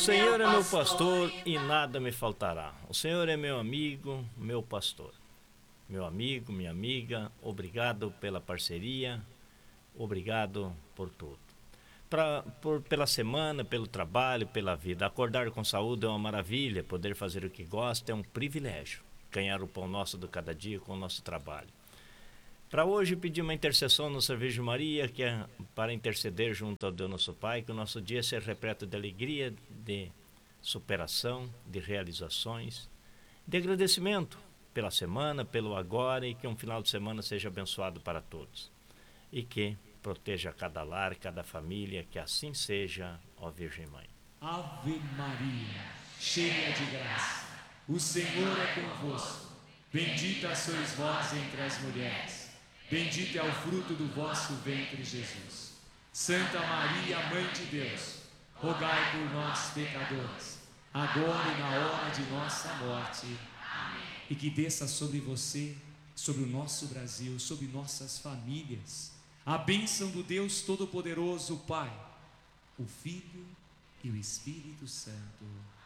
O Senhor é meu pastor e nada me faltará. O Senhor é meu amigo, meu pastor. Meu amigo, minha amiga, obrigado pela parceria, obrigado por tudo. Pela semana, pelo trabalho, pela vida. Acordar com saúde é uma maravilha, poder fazer o que gosta é um privilégio. Ganhar o pão nosso de cada dia com o nosso trabalho. Para hoje, pedir uma intercessão no Serviço de Maria, que é para interceder junto ao Deus nosso Pai, que o nosso dia seja repleto de alegria, de superação, de realizações, de agradecimento pela semana, pelo agora, e que um final de semana seja abençoado para todos. E que proteja cada lar, cada família, que assim seja, ó Virgem Mãe. Ave Maria, cheia de graça, o Senhor é convosco. Bendita sois vós entre as mulheres. Bendito é o fruto do vosso ventre, Jesus. Santa Maria, Mãe de Deus, rogai por nós, pecadores, agora e na hora de nossa morte. Amém. E que desça sobre você, sobre o nosso Brasil, sobre nossas famílias, a bênção do Deus Todo-Poderoso, Pai, o Filho e o Espírito Santo.